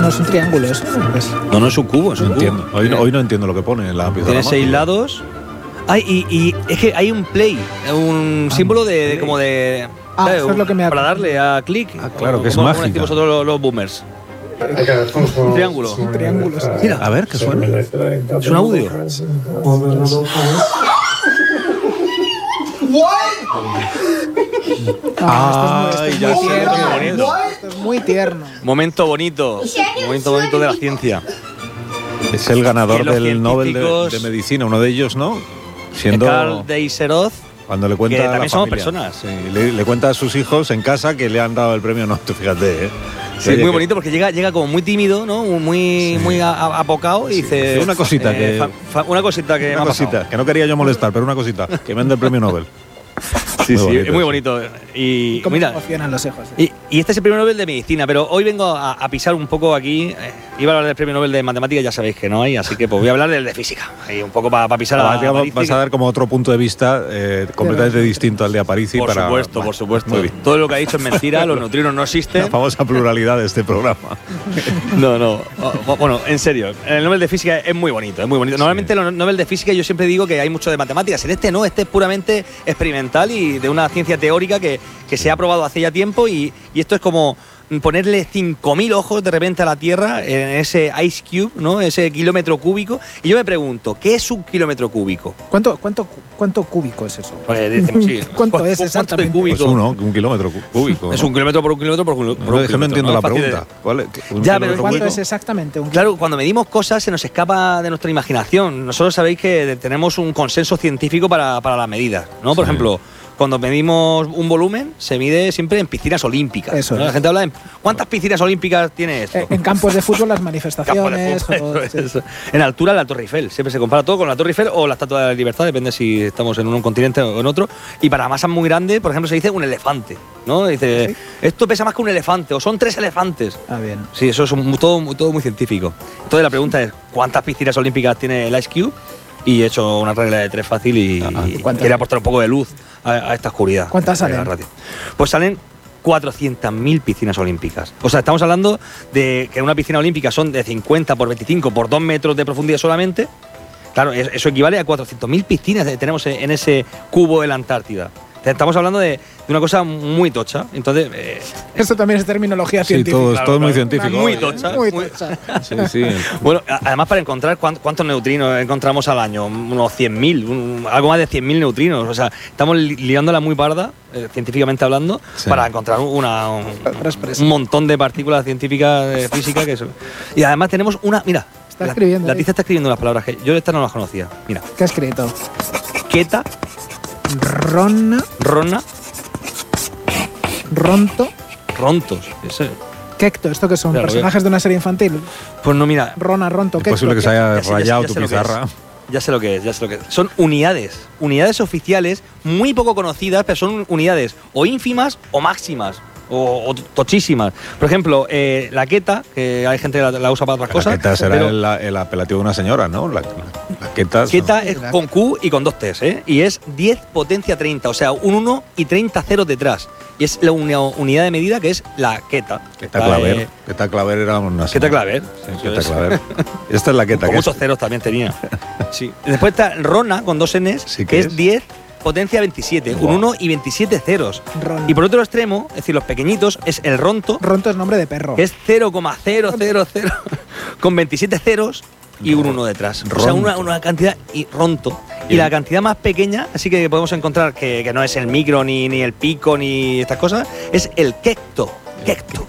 No, es un triángulo eso. No, es un cubo, es un cubo. Entiendo. Hoy no entiendo lo que pone en la pizarra. Tiene 6 lados. Y es que hay un play, un símbolo de como de... Eso es lo que me para darle a clic. Claro, que es como mágica. decís vosotros los boomers. Un triángulo. Triángulos. Mira, A ver, ¿qué suena? es un audio. Ya sé, Esto es muy tierno. Momento bonito de la ciencia. Es el ganador Y los del Nobel científicos- de Medicina, uno de ellos, ¿no? Siendo Carl Deiseroth, cuando le cuenta que a la también somos familia. personas. Sí, le cuenta a sus hijos en casa que le han dado el premio Nobel, fíjate, ¿eh? Sí, muy bonito porque llega como muy tímido, ¿no? Muy apocado y dice... Sí, una cosita que... una cosita que me Una ha pasado. cosita, que no quería yo molestar, pero una cosita, que me den el premio Nobel. Sí, Muy bonito, es muy sí. bonito. Y ¿Cómo mira, se emocionan los hijos? y este es el premio Nobel de Medicina, pero hoy vengo a pisar un poco aquí. Iba a hablar del premio Nobel de Matemáticas, ya sabéis que no hay, así que pues voy a hablar del de Física. Y un poco para pisar a Aparici, Vas a dar como otro punto de vista completamente distinto al de Aparici. Por supuesto, por supuesto. Todo lo que ha dicho es mentira, los neutrinos no existen. La famosa pluralidad de este programa. No. Bueno, en serio, el Nobel de Física es muy bonito, es muy bonito. Normalmente los Nobel de Física yo siempre digo que hay mucho de matemáticas. En este no, este es puramente experimental y de una ciencia teórica que se ha probado hace ya tiempo y esto es como ponerle 5.000 ojos de repente a la Tierra en ese ice cube, ¿no? Ese kilómetro cúbico. Y yo me pregunto, ¿qué es un kilómetro cúbico? ¿Cuánto cúbico es eso? Pues dicen, sí. ¿Cuánto es ¿Cuánto exactamente? cúbico? Pues un kilómetro cúbico. Es un kilómetro por un kilómetro por un kilómetro. No, es que no entiendo la Es fácil de- pregunta. ¿Cuál es? ¿Un Ya, kilómetro pero ¿Cuánto cúbico? es exactamente? Claro, cuando medimos cosas se nos escapa de nuestra imaginación. Nosotros sabéis que tenemos un consenso científico para las medidas, ¿no? Por Sí. ejemplo, cuando medimos un volumen, se mide siempre en piscinas olímpicas. Eso ¿no? es. La gente habla de ¿cuántas piscinas olímpicas tiene esto? En campos de fútbol las Campo de manifestaciones. fútbol, sí. eso. En altura la Torre Eiffel. Siempre se compara todo con la Torre Eiffel o la Estatua de la Libertad, depende si estamos en un continente o en otro. Y para masas muy grandes, por ejemplo, se dice un elefante, ¿no? Dice, esto pesa más que un elefante o son 3 elefantes. Ah, bien. Sí, eso es todo muy científico. Entonces la pregunta es, ¿cuántas piscinas olímpicas tiene el Ice Cube? Y he hecho una regla de 3 fácil y ¿Cuántas? quería aportar un poco de luz a esta oscuridad. ¿Cuántas salen? La radio. Pues salen 400.000 piscinas olímpicas. O sea, estamos hablando de que una piscina olímpica son de 50 por 25 por 2 metros de profundidad solamente. Claro, eso equivale a 400.000 piscinas que tenemos en ese cubo de la Antártida. Estamos hablando de una cosa muy tocha. Entonces, Esto también es terminología Sí, científica. todo, Claro, todo muy claro. científico. Muy tocha. Muy muy- tocha. Sí, sí. Bueno, además para encontrar cuántos neutrinos encontramos al año, unos 100.000, algo más de 100.000 neutrinos. O sea, estamos liándola muy parda, científicamente hablando, Sí. para encontrar un montón de partículas científicas de física. Y además tenemos una... Mira, Está escribiendo la ahí. tiza está escribiendo unas palabras que yo estas no las conocía. Mira, ¿Qué ha escrito? Keta, Ronna, Rona, Ronto, Rontos. Kekto. ¿Esto qué son? Claro, ¿Personajes de una serie infantil? Pues no, mira, Rona, Ronto, Es Kekto. posible que se haya Ya sé rayado lo tu que es. pizarra. Ya sé lo que es. Son unidades oficiales muy poco conocidas, pero son unidades o ínfimas o máximas. O tochísimas. Por ejemplo, la queta, que hay gente que la usa para otras cosas. La queta será pero el apelativo de una señora, ¿no? La queta. queta es con Q y con 2 T's, ¿eh? Y es 10 potencia 30, o sea, un 1 y 30 ceros detrás. Y es la unidad de medida que es la queta. Queta Claver. Queta Claver era una Queta señora. Claver. Sí, Queta Claver. Esta es la queta. Con que muchos es- ceros también tenía. Sí. Después está Rona con 2 N's, Sí, que ¿qué es es? 10 potencia 27, un Wow. 1 y 27 ceros. Ron. Y por otro extremo, es decir, los pequeñitos, es el ronto, Ronto es nombre de perro. que es 0,000 con 27 ceros y un 1 detrás. O sea, Ronto. una cantidad y ronto. Y la cantidad más pequeña, así que podemos encontrar que no es el micro, ni el pico, ni estas cosas, es el kecto. Kecto.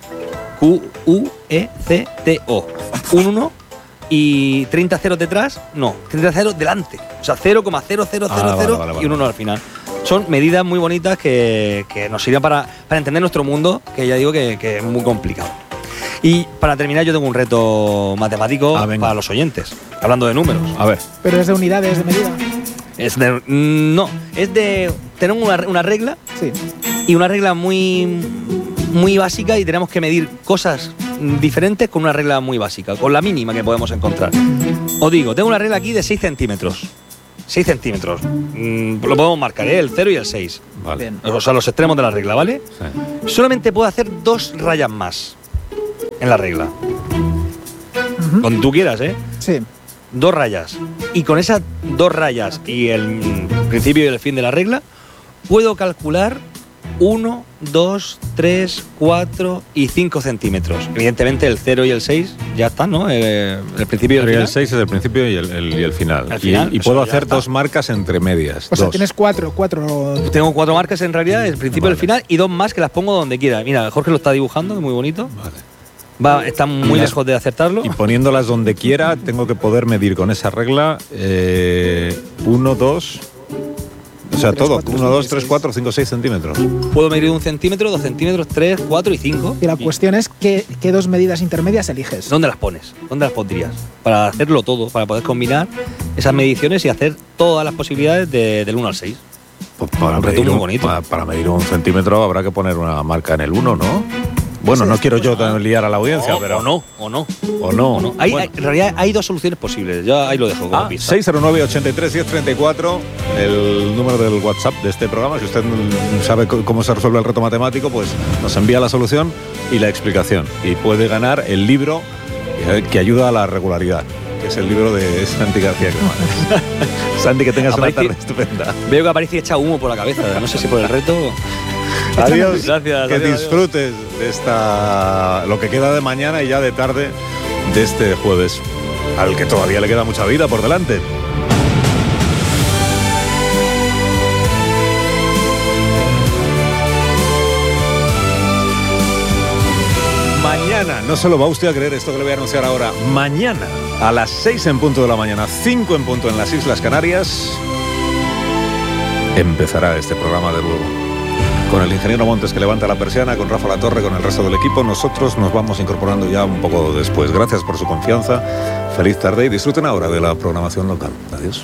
Q-U-E-C-T-O. Un 1 y 30 ceros detrás, no, 30 ceros delante. O sea, 0,0000 vale. y un 1 al final. Son medidas muy bonitas que nos sirven para entender nuestro mundo, que ya digo que es muy complicado. Y para terminar, yo tengo un reto matemático venga. para los oyentes, hablando de números. A ver. Pero es de unidades de medida. Es de tener una regla Sí. y una regla muy básica y tenemos que medir cosas diferentes con una regla muy básica, con la mínima que podemos encontrar. Os digo, tengo una regla aquí de 6 centímetros. 6 centímetros. Lo podemos marcar, ¿eh? El 0 y el 6. Vale. Bien. O sea, los extremos de la regla, ¿vale? Sí. Solamente puedo hacer 2 rayas más en la regla. Cuando tú quieras, ¿eh? Sí. 2 rayas. Y con esas 2 rayas y el principio y el fin de la regla, puedo calcular 1, 2, 3, 4 y 5 centímetros. Evidentemente el 0 y el 6 ya están, ¿no? El principio y el final. El 6 es el principio y el final. Y puedo hacer 2 marcas entre medias. O sea, tienes 4. Tengo 4 marcas en realidad, el principio y el final, y 2 más que las pongo donde quiera. Mira, Jorge lo está dibujando, muy bonito. Vale. Está muy lejos de acertarlo. Y poniéndolas donde quiera, tengo que poder medir con esa regla 1, 2... O sea, 3, todo. 4, 1, 2, 3, 4, 5, 6 centímetros. Puedo medir 1 centímetro, 2 centímetros, 3, 4 y 5. Y la cuestión es qué 2 medidas intermedias eliges. ¿Dónde las pones? ¿Dónde las pondrías? Para hacerlo todo, para poder combinar esas mediciones y hacer todas las posibilidades del 1 al 6. Pues para medir 1 centímetro habrá que poner una marca en el 1, ¿no? Bueno, no quiero yo liar a la audiencia, pero... O no. En realidad hay 2 soluciones posibles. Yo ahí lo dejo como pista. 609-83-1034, el número del WhatsApp de este programa. Si usted sabe cómo se resuelve el reto matemático, pues nos envía la solución y la explicación. Y puede ganar el libro que ayuda a la regularidad, que es el libro de Santi García Cremades. Santi, que tengas una tarde estupenda. Veo que aparece echa humo por la cabeza. No sé si por el reto... Adiós, gracias. Que disfrutes de lo que queda de mañana y ya de tarde de este jueves, al que todavía le queda mucha vida por delante. Mañana, no se lo va usted a creer esto que le voy a anunciar ahora, mañana a las 6 en punto de la mañana, 5 en punto en las Islas Canarias, empezará este programa de nuevo. Con el ingeniero Montes que levanta la persiana, con Rafa Latorre, con el resto del equipo, nosotros nos vamos incorporando ya un poco después. Gracias por su confianza, feliz tarde y disfruten ahora de la programación local. Adiós.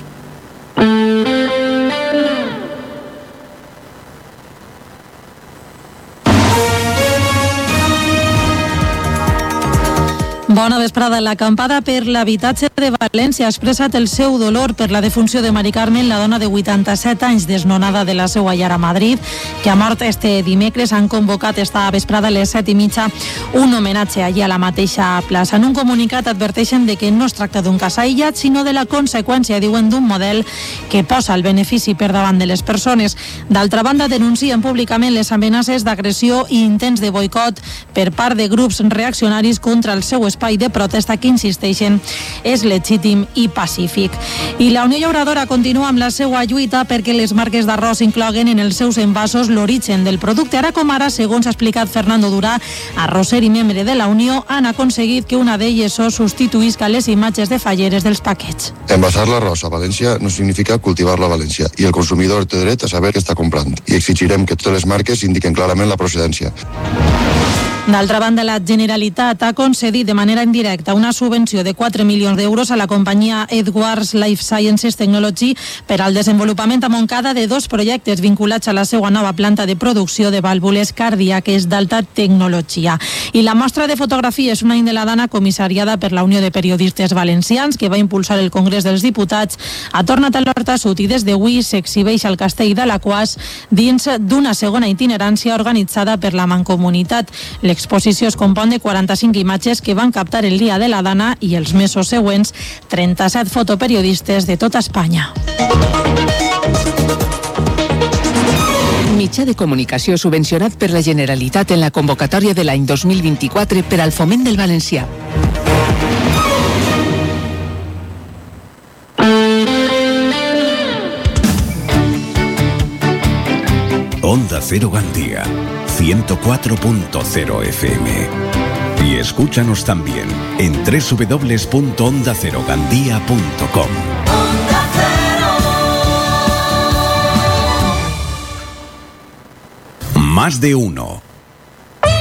Bona vesprada. L'acampada per l'habitatge de València ha expressat el seu dolor per la defunció de Mari Carmen, la dona de 87 anys desnonada de la seva llar a Madrid, que ha mort este dimecres. Han convocat esta vesprada a les 7:30 un homenatge allí a la mateixa plaça. En un comunicat adverteixen de que no es tracta d'un cas aïllat, sinó de la conseqüència, diuen, d'un model que posa el benefici per davant de les persones. D'altra banda, denuncien públicament les amenaces d'agressió i intents de boicot per part de grups reaccionaris contra el seu espai de protesta que, insisteixen, és legítim i pacífic. I la Unió Llauradora continua amb la seva lluita perquè les marques d'arròs incloguen en els seus envasos l'origen del producte. Ara com ara, segons ha explicat Fernando Durà, arrosser i membre de la Unió, han aconseguit que una d'elles substituïsca les imatges de falleres dels paquets. Envasar l'arròs a València no significa cultivar-lo a València, i el consumidor té dret a saber què està comprant. I exigirem que totes les marques indiquen clarament la procedència. D'altra banda, la Generalitat ha concedit de manera indirecta una subvenció de 4 milions d'euros a la companyia Edwards Life Sciences Technology per al desenvolupament a Montcada de 2 projectes vinculats a la seva nova planta de producció de vàlvules cardíaques d'alta tecnologia. I la mostra de fotografia és una any de la dana comissariada per la Unió de Periodistes Valencians, que va impulsar el Congrés dels Diputats, ha tornat a l'Horta Sud i des d'avui s'exhibeix al Castell d'Alaquàs dins d'una segona itinerància organitzada per la Mancomunitat. L'exposició es compon de 45 imatges que van captar el dia de la dana i els mesos següents 37 fotoperiodistes de tota Espanya. Mitjà de comunicació subvencionat per la Generalitat en la convocatòria de l'any 2024 per al foment del valencià. Onda Cero Gandía, 104.0 FM. Y escúchanos también en www.ondacerogandía.com. Más de uno.